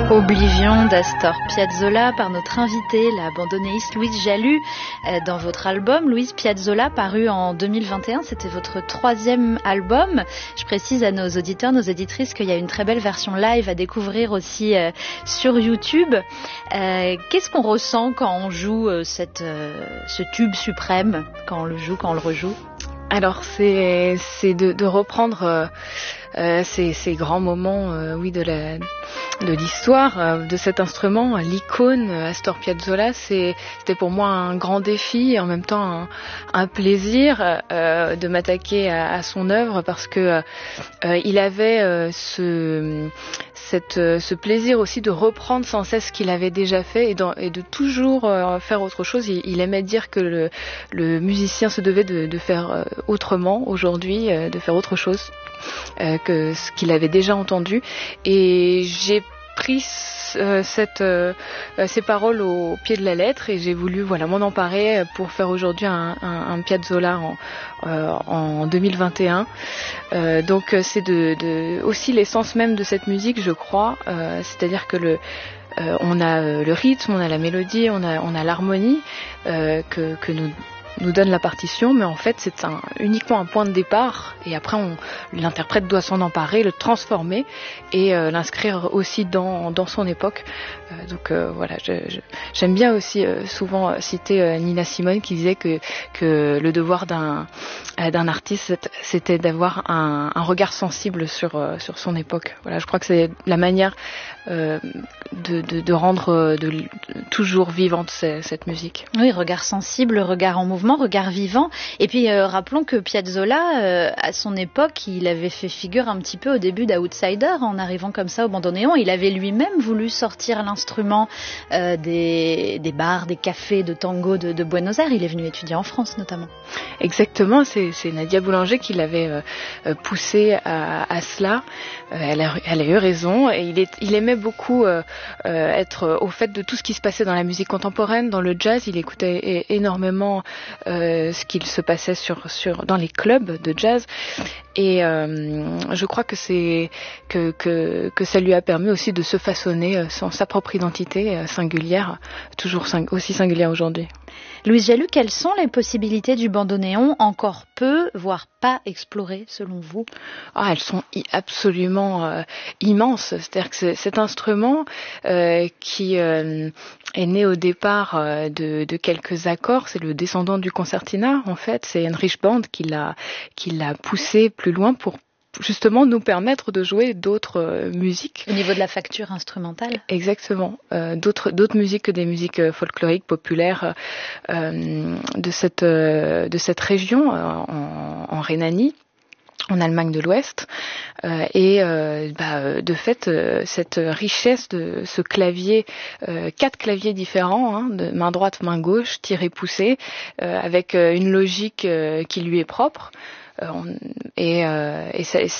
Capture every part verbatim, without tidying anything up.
Oblivion d'Astor Piazzolla par notre invité, la bandonéiste Louise Jalus. Dans votre album, Louise Piazzolla, paru en deux mille vingt et un, c'était votre troisième album. Je précise à nos auditeurs, nos auditrices qu'il y a une très belle version live à découvrir aussi euh, sur YouTube. Euh, qu'est-ce qu'on ressent quand on joue euh, cette, euh, ce tube suprême, quand on le joue, quand on le rejoue ? Alors c'est, c'est de, de reprendre euh, euh, ces, ces grands moments euh, oui, de la... de l'histoire euh, de cet instrument, l'icône Astor Piazzolla. C'est, c'était pour moi un grand défi et en même temps un, un plaisir euh, de m'attaquer à, à son œuvre parce que euh, il avait euh, ce, cette, ce plaisir aussi de reprendre sans cesse ce qu'il avait déjà fait et, dans, et de toujours euh, faire autre chose. Il, il aimait dire que le, le musicien se devait de, de faire euh, autrement aujourd'hui, euh, de faire autre chose euh, que ce qu'il avait déjà entendu. Et j'ai pris euh, cette, euh, ces paroles au pied de la lettre et j'ai voulu voilà, m'en emparer pour faire aujourd'hui un, un, un Piazzolla en, euh, en deux mille vingt et un. Euh, donc c'est de, de, aussi l'essence même de cette musique, je crois. Euh, c'est-à-dire que le euh, on a le rythme, on a la mélodie, on a, on a l'harmonie euh, que, que nous nous donne la partition, mais en fait c'est un, uniquement un point de départ et après on, l'interprète doit s'en emparer, le transformer et euh, l'inscrire aussi dans, dans son époque. Euh, donc euh, voilà, je, je, j'aime bien aussi euh, souvent citer euh, Nina Simone qui disait que, que le devoir d'un, euh, d'un artiste c'était d'avoir un, un regard sensible sur, euh, sur son époque. Voilà, je crois que c'est la manière euh, de, de, de rendre de, de, toujours vivante cette, cette musique. Oui, regard sensible, regard en mouvement, regard vivant. Et puis euh, rappelons que Piazzolla, euh, à son époque, il avait fait figure un petit peu au début d'outsider en arrivant comme ça au bandoneon. Il avait lui-même voulu sortir l'instrument euh, des, des bars, des cafés de tango de, de Buenos Aires. Il est venu étudier en France notamment. Exactement, c'est, c'est Nadia Boulanger qui l'avait euh, poussé à, à cela. Euh, elle, a, elle a eu raison et il, est, il aimait beaucoup euh, euh, être au fait de tout ce qui se passait dans la musique contemporaine, dans le jazz. Il écoutait énormément Euh, ce qu'il se passait sur, sur, dans les clubs de jazz et euh, je crois que, c'est, que, que, que ça lui a permis aussi de se façonner sans sa propre identité singulière, toujours sing- aussi singulière aujourd'hui. Louise Jalus, quelles sont les possibilités du bandoneon encore peu, voire pas explorées selon vous ? Ah, elles sont absolument euh, immenses. C'est-à-dire que c'est, cet instrument euh, qui euh, est né au départ euh, de, de quelques accords, c'est le descendant du concertina en fait. C'est Heinrich Band qui l'a, qui l'a poussé plus loin pour justement nous permettre de jouer d'autres euh, musiques. Au niveau de la facture instrumentale ? Exactement. Euh, d'autres, d'autres musiques que des musiques folkloriques, populaires euh, de, cette, euh, de cette région euh, en, en Rhénanie, en Allemagne de l'Ouest. Euh, et euh, bah, de fait, euh, cette richesse de ce clavier, euh, quatre claviers différents, hein, de main droite, main gauche, tiré, poussé, euh, avec euh, une logique euh, qui lui est propre. Et, euh, et cette,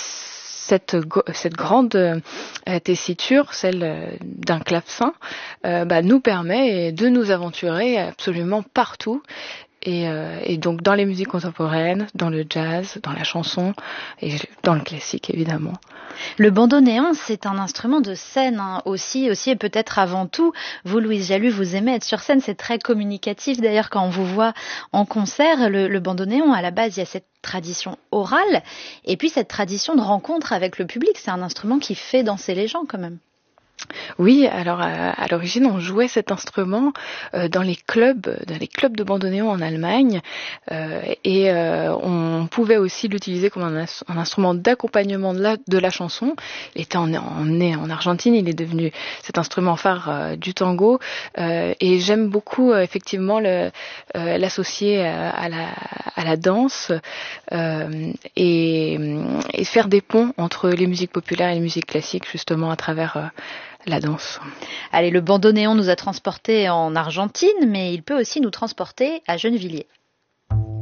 cette grande euh, tessiture, celle d'un clavecin, euh, bah, nous permet de nous aventurer absolument partout. Et, euh, et donc dans les musiques contemporaines, dans le jazz, dans la chanson et dans le classique évidemment. Le bandoneon, c'est un instrument de scène hein, aussi, aussi et peut-être avant tout. Vous, Louise Jalus, vous aimez être sur scène, c'est très communicatif. D'ailleurs, quand on vous voit en concert, le, le bandoneon, à la base, il y a cette tradition orale et puis cette tradition de rencontre avec le public. C'est un instrument qui fait danser les gens quand même. Oui, alors à, à l'origine on jouait cet instrument euh, dans les clubs, dans les clubs de bandoneon en Allemagne, euh, et euh, on pouvait aussi l'utiliser comme un, un instrument d'accompagnement de la, de la chanson. Il était en, en, en Argentine, il est devenu cet instrument phare euh, du tango, euh, et j'aime beaucoup euh, effectivement le, euh, l'associer à, à, la, à la danse euh, et, et faire des ponts entre les musiques populaires et les musiques classiques justement à travers euh, la danse. Allez, le bandoneon nous a transportés en Argentine, mais il peut aussi nous transporter à Gennevilliers.